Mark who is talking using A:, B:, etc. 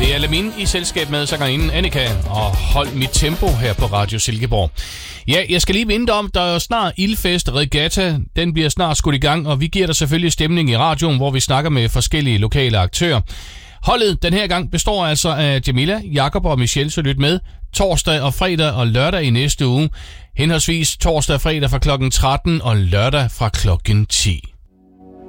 A: Det er Lamin i selskab med sangerinden Annika og Hold mit tempo her på Radio Silkeborg. Ja, jeg skal lige vente om, der er snart Ildfest Regatta. Den bliver snart skudt i gang, og vi giver dig selvfølgelig stemning i radioen, hvor vi snakker med forskellige lokale aktører. Holdet den her gang består altså af Jamila, Jakob og Michelle, så lyt med torsdag og fredag og lørdag i næste uge. Henholdsvis torsdag og fredag fra klokken 13 og lørdag fra klokken 10.